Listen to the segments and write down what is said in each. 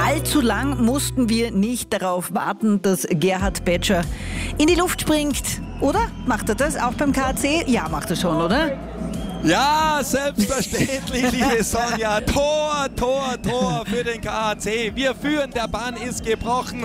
Allzu lang mussten wir nicht darauf warten, dass Gerhard Betscher in die Luft springt. Oder? Macht er das auch beim KAC? Ja, macht er schon, oder? Ja, selbstverständlich, liebe Sonja. Tor für den KAC. Wir führen, der Bann ist gebrochen.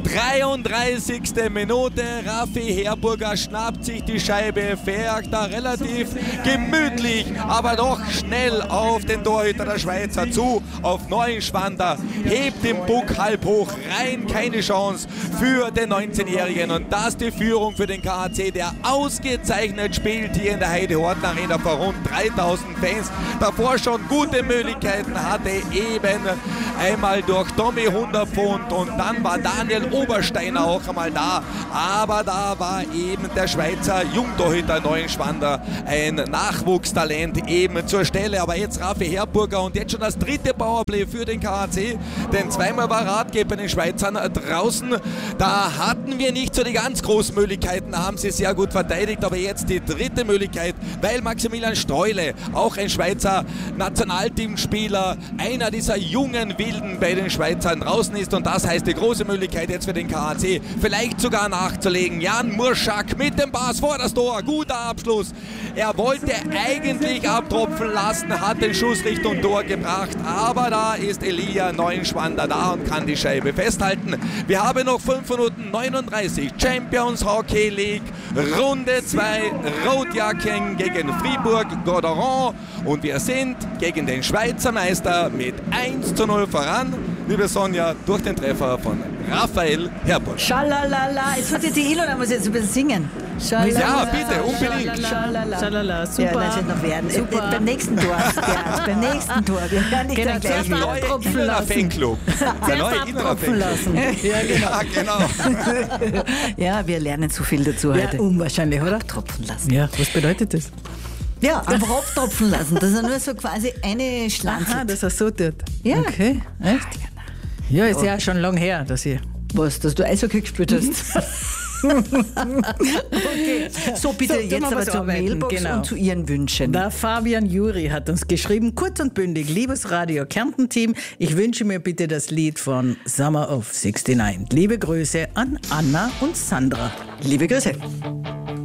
33. Minute. Raffi Herburger schnappt sich die Scheibe, fährt da relativ gemütlich, aber doch schnell auf den Torhüter der Schweizer zu, auf Neuenschwander, hebt den Puck halb hoch rein, keine Chance für den 19-Jährigen. Und das die Führung für den KAC, der ausgezeichnet spielt hier in der Heide-Horten Arena vor rund 3000 Fans. Davor schon gute Möglichkeiten hatte, eben einmal durch Tommy 100 Pfund und dann war Daniel Obersteiner auch einmal da. Aber da war eben der Schweizer Jungtorhüter Neuenschwander, ein Nachwuchstalent eben zur Stelle. Aber jetzt Raffi Herburger und jetzt schon das dritte Powerplay für den KAC. Denn zweimal war Ratgeber bei den Schweizern draußen. Da hatten wir nicht so die ganz großen Möglichkeiten, haben sie sehr gut verteidigt. Aber jetzt die dritte Möglichkeit, weil Maximilian Streule, auch ein Schweizer Nationalteamspieler, einer dieser jungen Wilden bei den Schweizern draußen ist. Und das heißt die große Möglichkeit jetzt für den KAC, vielleicht sogar nachzulegen. Jan Murschak mit dem Pass vor das Tor, guter Abschluss. Er wollte eigentlich abtropfen lassen, hat den Schuss Richtung Tor gebracht, aber da ist Elia Neuenschwander da und kann die Scheibe festhalten. Wir haben noch 5 Minuten 39, Champions Hockey League, Runde 2, Rotjacken gegen Fribourg-Gotteron und wir sind gegen den Schweizer Meister mit 1:0 voran. Liebe Sonja, durch den Treffer von Raphael Herburger. Schalalala, jetzt wird die Ilona muss jetzt ein bisschen singen. Schalala, ja, bitte, unbedingt. Schalala, super. Ja, das wird noch werden. Beim nächsten Tor. Ja, beim nächsten Tor. Wir werden nicht dann gleich wieder. Der neue Innerer Fanclub. Der neue Innerer Fanclub. Ja, genau. Ja, wir lernen zu viel dazu heute. Ja, unwahrscheinlich, oder? Abtropfen lassen. Ja, was bedeutet das? Ja, einfach abtropfen lassen. Das ist nur so quasi eine Schlanze. Aha, dass er so tut. Ja. Okay, echt? Ja, ist ja schon lang her, dass ich... Was, dass du Eishockey gespielt hast? Okay. So, bitte So, jetzt aber zur Mailbox und zu Ihren Wünschen. Der Fabian Juri hat uns geschrieben, kurz und bündig, liebes Radio Kärnten-Team, ich wünsche mir bitte das Lied von Summer of 69. Liebe Grüße an Anna und Sandra. Liebe Grüße.